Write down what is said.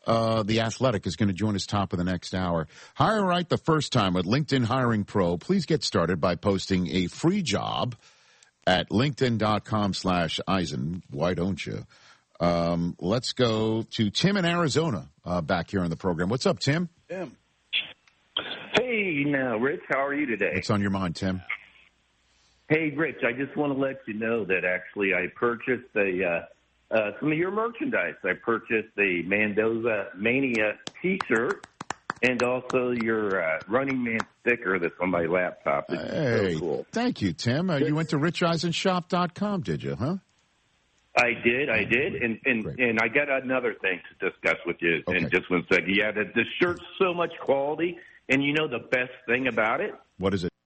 The Athletic, is going to join us top of the next hour. Hire right the first time with LinkedIn Hiring Pro. Please get started by posting a free job at linkedin.com/Eisen. Why don't you? Let's go to Tim in Arizona back here on the program. What's up, Tim? Tim. Hey, now, Rich, how are you today? What's on your mind, Tim? Hey, Rich, I just want to let you know that actually I purchased some of your merchandise. I purchased the Mendoza Mania T-shirt and also your Running Man sticker that's on my laptop. It's so cool. Thank you, Tim. You went to richeisenshop.com, did you, huh? I did, and I got another thing to discuss with you in just one second. Yeah, the shirt's so much quality, and you know the best thing about it? What is it?